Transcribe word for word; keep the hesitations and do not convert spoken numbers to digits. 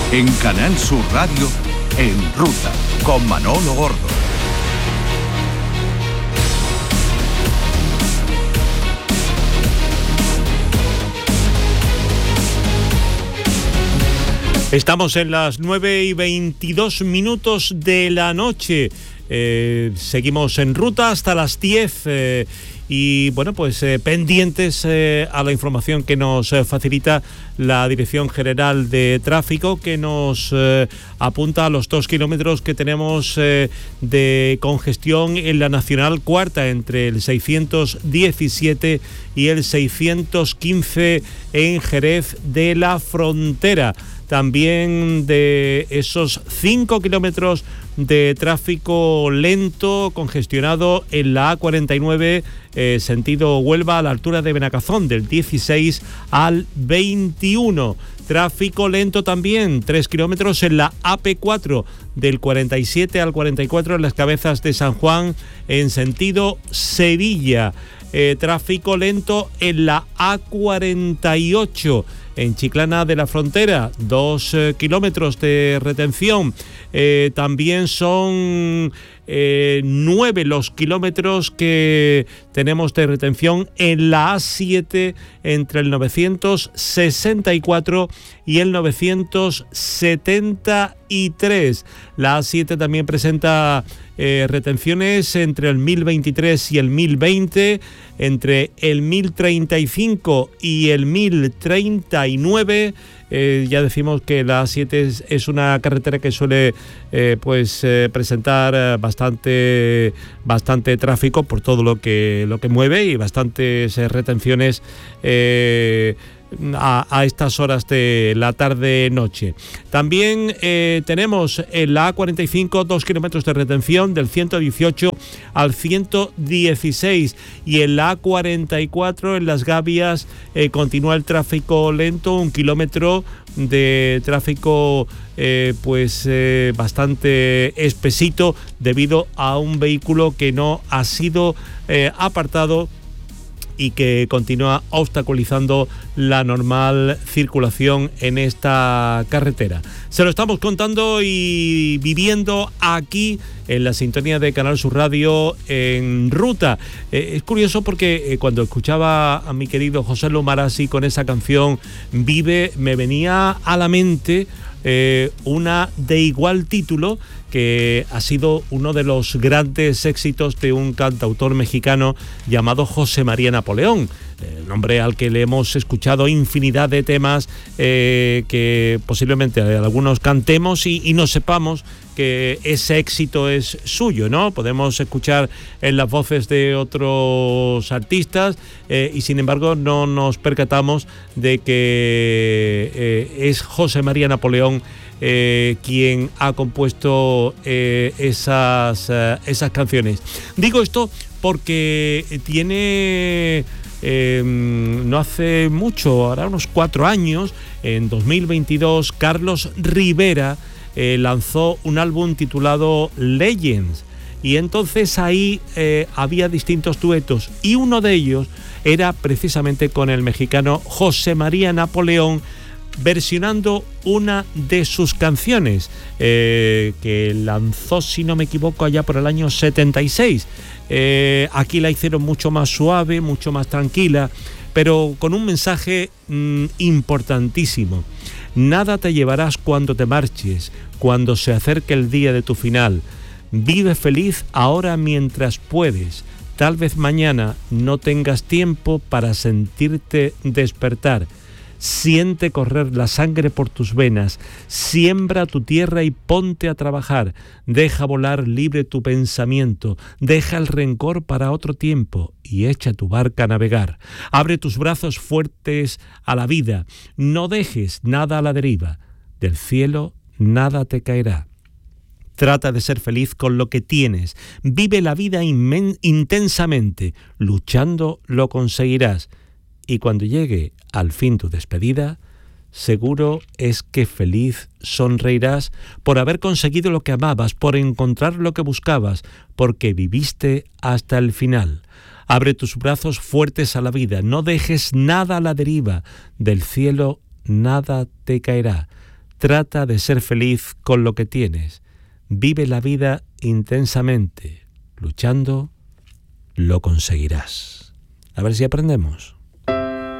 En Canal Sur Radio, En Ruta, con Manolo Gordo. Estamos en las nueve y veintidós minutos de la noche. Eh, seguimos en ruta hasta las diez eh, y bueno, pues eh, pendientes eh, a la información que nos eh, facilita la Dirección General de Tráfico, que nos eh, apunta a los dos kilómetros que tenemos eh, de congestión en la Nacional Cuarta entre el seiscientos diecisiete y el seiscientos quince en Jerez de la Frontera. También de esos cinco kilómetros de tráfico lento, congestionado en la A cuarenta y nueve, eh, sentido Huelva, a la altura de Benacazón, del dieciséis al veintiuno. Tráfico lento también, tres kilómetros en la A P cuatro, del cuarenta y siete al cuarenta y cuatro en las Cabezas de San Juan, en sentido Sevilla. Eh, tráfico lento en la A cuarenta y ocho, en Chiclana de la Frontera, dos eh, kilómetros de retención. Eh, también son eh, nueve los kilómetros que tenemos de retención en la A siete entre el novecientos sesenta y cuatro y el novecientos setenta y tres. La A siete también presenta eh, retenciones entre el mil veintitrés y el mil veinte, entre el mil treinta y cinco y el mil treinta y nueve. Eh, ya decimos que la A siete es, es una carretera que suele eh, pues eh, presentar eh, bastante bastante tráfico por todo lo que lo que mueve y bastantes eh, retenciones eh, A, a estas horas de la tarde-noche. También eh, tenemos en la A cuarenta y cinco dos kilómetros de retención del ciento dieciocho al ciento dieciséis, y en la A cuarenta y cuatro en Las Gavias eh, continúa el tráfico lento, un kilómetro de tráfico eh, pues eh, bastante espesito debido a un vehículo que no ha sido eh, apartado y que continúa obstaculizando la normal circulación en esta carretera. Se lo estamos contando y viviendo aquí en la sintonía de Canal Sur Radio en Ruta. Eh, es curioso porque eh, cuando escuchaba a mi querido José Lumarasi con esa canción Vive, me venía a la mente eh, una de igual título, que ha sido uno de los grandes éxitos de un cantautor mexicano llamado José María Napoleón, el nombre al que le hemos escuchado infinidad de temas eh, que posiblemente algunos cantemos y, y no sepamos que ese éxito es suyo, ¿no? Podemos escuchar en las voces de otros artistas eh, y sin embargo no nos percatamos de que eh, es José María Napoleón Eh, quien ha compuesto eh, esas, eh, esas canciones. Digo esto porque tiene eh, no hace mucho, ahora unos cuatro años, en dos mil veintidós, Carlos Rivera eh, lanzó un álbum titulado Legends, y entonces ahí eh, había distintos duetos y uno de ellos era precisamente con el mexicano José María Napoleón, versionando una de sus canciones eh, que lanzó, si no me equivoco, allá por el año setenta y seis. Eh, aquí la hicieron mucho más suave, mucho más tranquila, pero con un mensaje mmm, importantísimo. Nada te llevarás cuando te marches, cuando se acerque el día de tu final. Vive feliz ahora mientras puedes. Tal vez mañana no tengas tiempo para sentirte despertar. Siente correr la sangre por tus venas, siembra tu tierra y ponte a trabajar, deja volar libre tu pensamiento, deja el rencor para otro tiempo y echa tu barca a navegar. Abre tus brazos fuertes a la vida, no dejes nada a la deriva, del cielo nada te caerá. Trata de ser feliz con lo que tienes, vive la vida inmen- intensamente, luchando lo conseguirás. Y cuando llegue al fin tu despedida, seguro es que feliz sonreirás por haber conseguido lo que amabas, por encontrar lo que buscabas, porque viviste hasta el final. Abre tus brazos fuertes a la vida, no dejes nada a la deriva, del cielo nada te caerá. Trata de ser feliz con lo que tienes. Vive la vida intensamente. Luchando, lo conseguirás. A ver si aprendemos.